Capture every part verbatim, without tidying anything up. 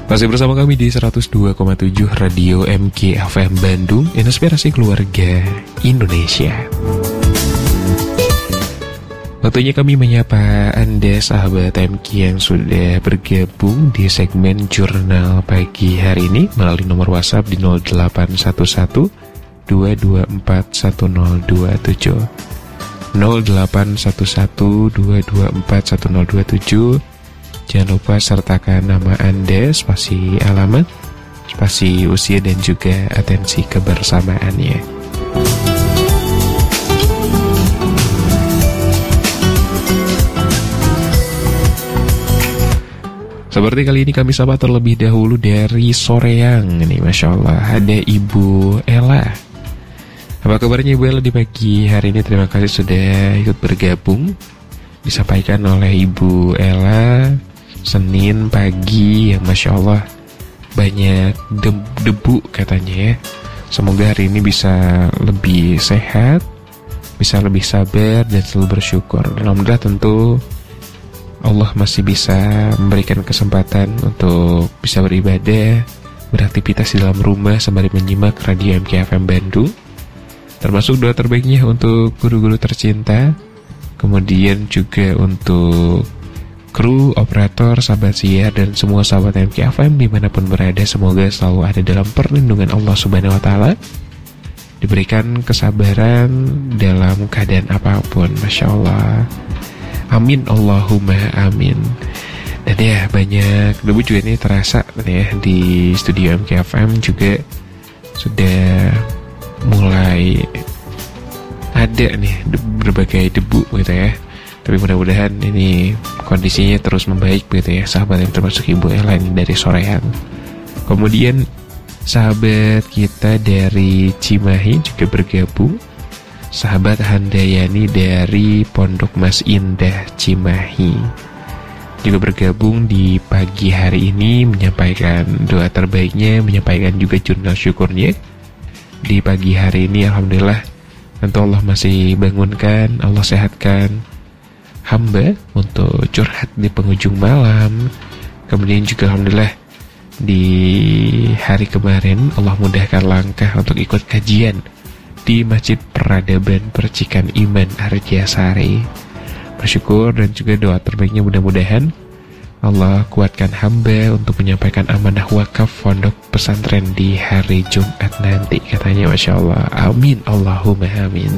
Masih bersama kami di seratus dua koma tujuh Radio M K F M Bandung, Inspirasi Keluarga Indonesia. Waktunya kami menyapa Anda sahabat M K yang sudah bergabung di segmen Jurnal Pagi hari ini melalui nomor WhatsApp di nol delapan satu satu dua dua empat satu nol dua tujuh nol delapan satu satu dua dua empat satu nol dua tujuh. Jangan lupa sertakan nama Anda, spasi alamat, spasi usia dan juga atensi kebersamaannya. Seperti kali ini kami sapa terlebih dahulu dari Soreang. Ini Masya Allah ada Ibu Ella. Apa kabarnya Ibu Ella di pagi hari ini? Terima kasih sudah ikut bergabung. Disampaikan oleh Ibu Ella, Senin pagi yang Masya Allah banyak debu katanya ya. Semoga hari ini bisa lebih sehat, bisa lebih sabar dan selalu bersyukur. Alhamdulillah tentu Allah masih bisa memberikan kesempatan untuk bisa beribadah, beraktivitas di dalam rumah sembari menyimak Radio M K F M Bandung. Termasuk doa terbaiknya untuk guru-guru tercinta, kemudian juga untuk kru, operator, sahabat siar, dan semua sahabat M K F M dimanapun berada. Semoga selalu ada dalam perlindungan Allah Subhanahu Wa Taala, diberikan kesabaran dalam keadaan apapun. Masya Allah, amin Allahumma amin. Dan ya banyak debu juga ini terasa ya di studio M K F M juga sudah mulai ada nih berbagai debu gitu ya. Tapi mudah-mudahan ini kondisinya terus membaik begitu ya sahabat yang termasuk Ibu Ella dari Soreang. Kemudian sahabat kita dari Cimahi juga bergabung, sahabat Handayani dari Pondok Mas Indah Cimahi juga bergabung di pagi hari ini, menyampaikan doa terbaiknya, menyampaikan juga jurnal syukurnya. Di pagi hari ini alhamdulillah tentu Allah masih bangunkan, Allah sehatkan hamba untuk curhat di penghujung malam. Kemudian juga alhamdulillah di hari kemarin Allah mudahkan langkah untuk ikut kajian di Masjid Peradaban Percikan Iman Arjasari. Bersyukur dan juga doa terbaiknya mudah-mudahan Allah kuatkan hamba untuk menyampaikan amanah wakaf pondok pesantren di hari Jumat nanti katanya. Masya Allah, amin Allahumma amin.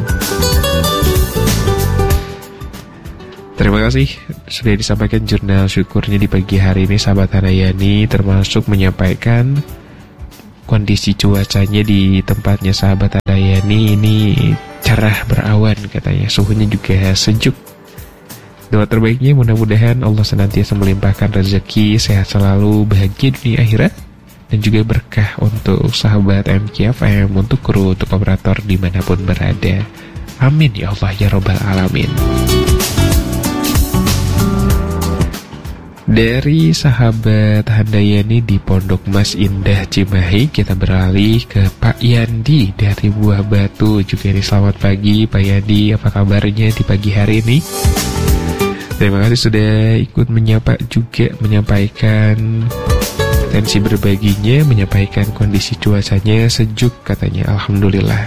Terima kasih sudah disampaikan jurnal syukurnya di pagi hari ini sahabat Handayani, termasuk menyampaikan kondisi cuacanya di tempatnya sahabat Handayani ini cerah berawan katanya, suhunya juga sejuk. Doa terbaiknya mudah-mudahan Allah senantiasa melimpahkan rezeki, sehat selalu, bahagia dunia akhirat, dan juga berkah untuk sahabat M K F M, untuk kru, untuk operator dimanapun berada. Amin ya Allah ya Rabbal Alamin. Dari sahabat Handayani di Pondok Mas Indah Cimahi, kita beralih ke Pak Yandi dari Buah Batu. Juga ini selamat pagi Pak Yandi, apa kabarnya di pagi hari ini? Terima kasih sudah ikut menyapa juga, menyampaikan tensi berbaginya, menyampaikan kondisi cuacanya sejuk katanya. Alhamdulillah,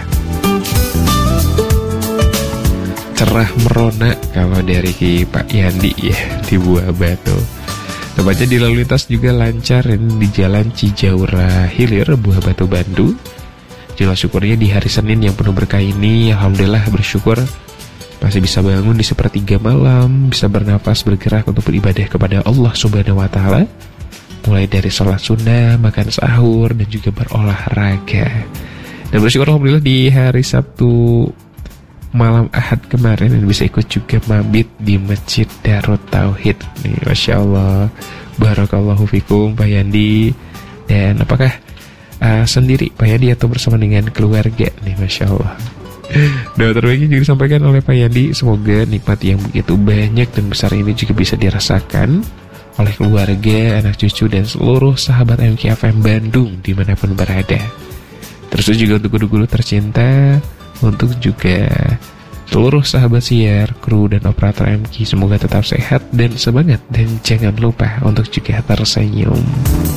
cerah merona kalau dari Pak Yandi ya di Buah Batu. Tepatnya di lalu lintas juga lancar ini di Jalan Cijaura Hilir, Buah Batu, Bandung. Jelas syukurnya di hari Senin yang penuh berkah ini, alhamdulillah bersyukur masih bisa bangun di sepertiga malam, bisa bernafas, bergerak untuk beribadah kepada Allah Subhanahu Wa Taala. Mulai dari sholat sunnah, makan sahur, dan juga berolahraga. Dan bersyukur alhamdulillah di hari Sabtu malam Ahad kemarin dan bisa ikut juga mabit di Masjid Darut Tauhid nih. Masya Allah, barakallahu fikum Pak Yandi. Dan apakah uh, sendiri Pak Yandi atau bersama dengan keluarga nih? Masya Allah. Doa terbaiknya juga disampaikan oleh Pak Yandi, semoga nikmat yang begitu banyak dan besar ini juga bisa dirasakan oleh keluarga, anak cucu, dan seluruh sahabat M K F M Bandung dimanapun berada. Terus juga untuk guru-guru tercinta, untuk juga seluruh sahabat siar, kru, dan operator M K, semoga tetap sehat dan semangat, dan jangan lupa untuk juga tersenyum.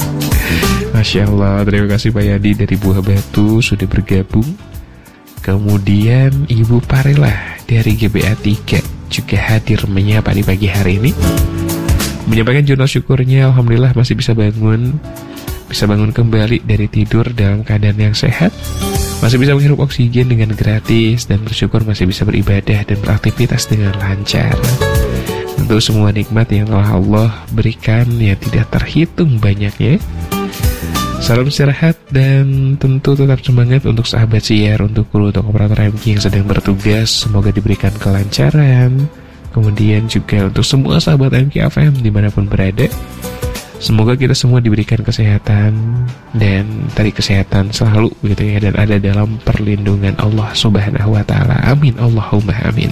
Masya Allah, terima kasih Pak Yadi dari Buah Batu sudah bergabung. Kemudian Ibu Parela dari G B A tiga juga hadir menyapa di pagi hari ini, menyampaikan jurnal syukurnya, alhamdulillah masih bisa bangun, bisa bangun kembali dari tidur dalam keadaan yang sehat, masih bisa menghirup oksigen dengan gratis, dan bersyukur masih bisa beribadah dan beraktivitas dengan lancar. Tentu semua nikmat yang telah Allah berikan yang tidak terhitung banyaknya. Salam istirahat dan tentu tetap semangat untuk sahabat siar, untuk kru, untuk operator M Q yang sedang bertugas. Semoga diberikan kelancaran. Kemudian juga untuk semua sahabat M Q F M dimanapun berada, semoga kita semua diberikan kesehatan dan dari kesehatan selalu begitu ya, dan ada dalam perlindungan Allah Subhanahu wa taala. Amin Allahumma amin.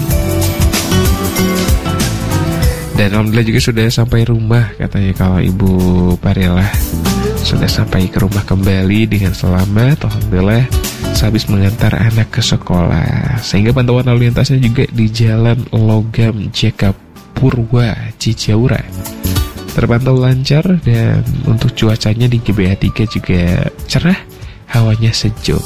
Dan alhamdulillah juga sudah sampai rumah katanya kalau Ibu Parela sudah sampai ke rumah kembali dengan selamat, alhamdulillah, sehabis mengantar anak ke sekolah. Sehingga pantauan lalu lintasnya juga di Jalan Logam Jakapurwa Cijaura terpantau lancar, dan untuk cuacanya di G B A tiga juga cerah, hawanya sejuk.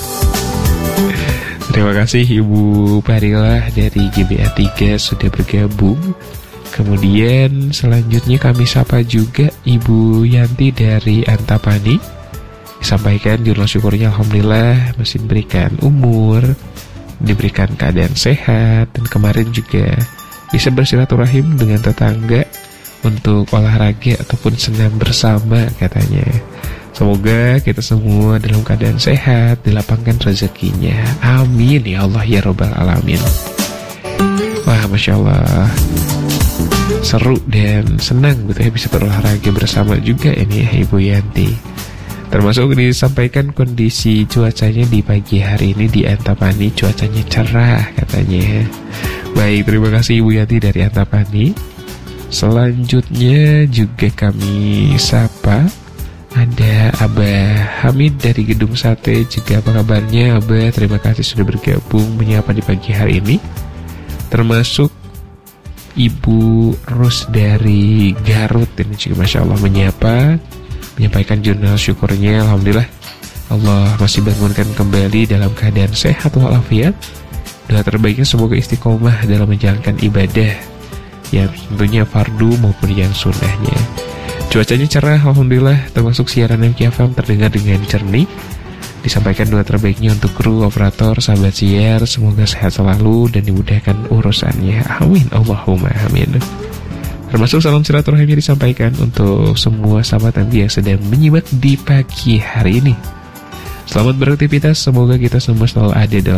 Terima kasih Ibu Parela dari G B A tiga sudah bergabung. Kemudian selanjutnya kami sapa juga Ibu Yanti dari Antapani. Disampaikan jurnal syukurnya alhamdulillah masih diberikan umur, diberikan keadaan sehat, dan kemarin juga bisa bersilaturahim dengan tetangga untuk olahraga ataupun senam bersama katanya. Semoga kita semua dalam keadaan sehat, dilapangkan rezekinya. Amin ya Allah ya Rabbal Alamin. Wah, Masya Allah, seru dan senang gitu ya bisa berolahraga bersama juga ini ya Ibu Yanti. Termasuk disampaikan kondisi cuacanya di pagi hari ini di Antapani, cuacanya cerah katanya. Baik, terima kasih Ibu Yanti dari Antapani. Selanjutnya juga kami sapa ada Abah Hamid dari Gedung Sate. Juga apa kabarnya Abah? Terima kasih sudah bergabung menyapa di pagi hari ini. Termasuk Ibu Rus dari Garut ini juga Masya Allah menyapa, menyampaikan jurnal syukurnya. Alhamdulillah Allah masih bangunkan kembali dalam keadaan sehat walafiat. Doa terbaiknya semoga istiqomah dalam menjalankan ibadah yang tentunya fardu maupun yang sunnahnya. Cuacanya cerah alhamdulillah, termasuk siaran M Q F M terdengar dengan jernih. Disampaikan doa terbaiknya untuk kru, operator, sahabat siar, semoga sehat selalu dan dimudahkan urusannya. Amin Allahumma amin. Termasuk salam silaturahmi disampaikan untuk semua sahabat Anda yang sedang menyimak di pagi hari ini. Selamat beraktivitas, semoga kita semua selalu ada dalam